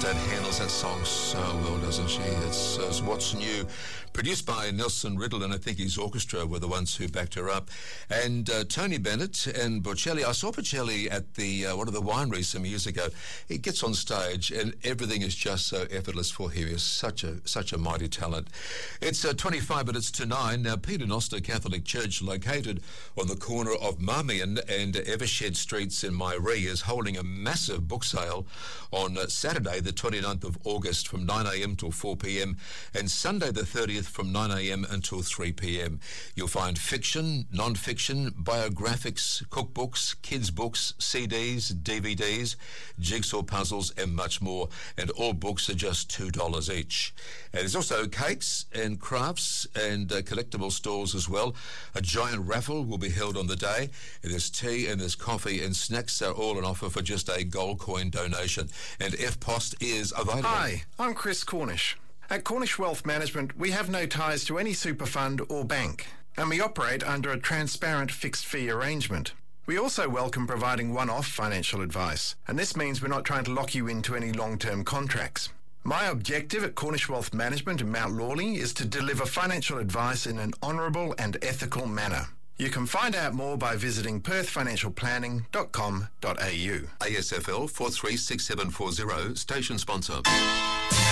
Bernadette handles that song so well, doesn't she? It's What's New, produced by Nelson Riddle, and I think his orchestra were the ones who backed her up. And Tony Bennett and Bocelli. I saw Bocelli at the one of the wineries some years ago. He gets on stage and everything is just so effortless for him. He's such a mighty talent. It's 25 minutes to 9. Now, Peter Noster Catholic Church, located on the corner of Marmion and Evershed Streets in Myree, is holding a massive book sale on Saturday the 29th of August from 9am till 4pm and Sunday the 30th from 9am until 3pm. You'll find fiction, non-fiction, biographics, cookbooks, kids' books, CDs, DVDs, jigsaw puzzles and much more, and all books are just $2 each. And there's also cakes and crafts and collectible stores as well. A giant raffle will be held on the day, and there's tea and there's coffee and snacks are all on offer for just a gold coin donation, and FPOST is available. Hi, I'm Chris Cornish. At Cornish Wealth Management, we have no ties to any super fund or bank, and we operate under a transparent fixed fee arrangement. We also welcome providing one-off financial advice, and this means we're not trying to lock you into any long-term contracts. My objective at Cornish Wealth Management in Mount Lawley is to deliver financial advice in an honourable and ethical manner. You can find out more by visiting perthfinancialplanning.com.au. ASFL 436740, station sponsor.